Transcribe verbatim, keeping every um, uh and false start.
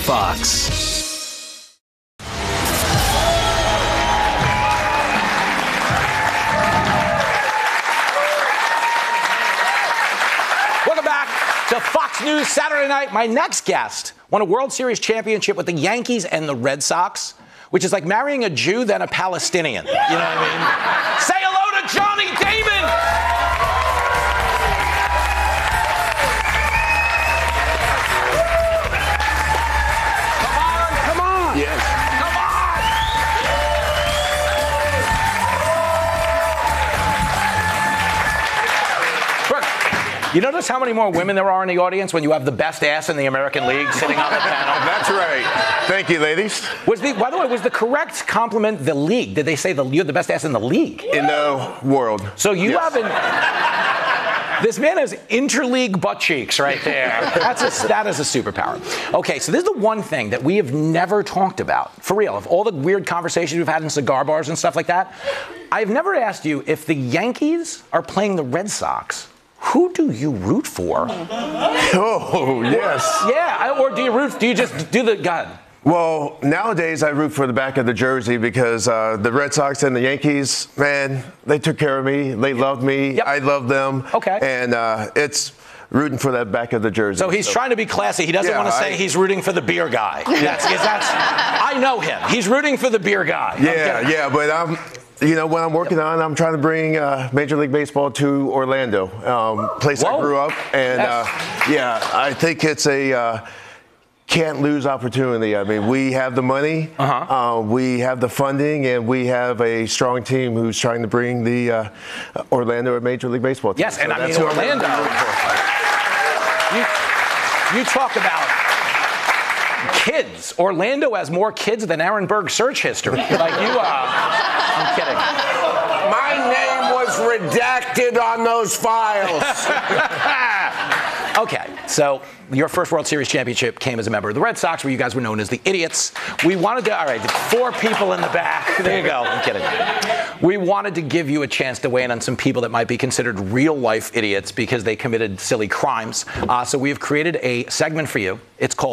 Fox. Welcome back to Fox News Saturday Night. My next guest won a World Series championship with the Yankees and the Red Sox, which is like marrying a Jew then a Palestinian. You know what I mean? Say hello to Johnny Damon! Come on, come on! Yes. You notice how many more women there are in the audience when you have the best ass in the American League sitting on the panel? That's right. Thank you, ladies. Was the, by the way, was the correct compliment the league? Did they say the, you're the best ass in the league? In the world. So you Yes. haven't... This man has interleague butt cheeks right there. That's a, that is a superpower. Okay, so this is the one thing that we have never talked about. For real, of all the weird conversations we've had in cigar bars and stuff like that, I've never asked you if the Yankees are playing the Red Sox, who do you root for? Oh, yes. Yeah, or do you root, do you just do the gun? Well, nowadays I root for the back of the jersey because uh, the Red Sox and the Yankees, man, they took care of me. They loved me. Yep. I loved them. Okay. And uh, it's rooting for that back of the jersey. So he's so. trying to be classy. He doesn't Yeah, want to say I, he's rooting for the beer guy. That's, that's, I know him. He's rooting for the beer guy. Yeah, yeah, but I'm... You know, what I'm working Yep. on, I'm trying to bring uh, Major League Baseball to Orlando, um, place Whoa. I grew up. And, Yes. uh, yeah, I think it's a uh, can't-lose opportunity. I mean, we have the money, uh-huh. uh, we have the funding, and we have a strong team who's trying to bring the uh, Orlando or Major League Baseball team. Yes, and so I that's mean, who I'm Orlando. You, you talk about kids. Orlando has more kids than Aaron Berg's search history. Like you, uh, I'm kidding. My name was redacted on those files. Okay, so your first World Series championship came as a member of the Red Sox, where you guys were known as the Idiots. We wanted to, all right, four people in the back. There you go. I'm kidding. We wanted to give you a chance to weigh in on some people that might be considered real-life idiots because they committed silly crimes. Uh, so we have created a segment for you. It's called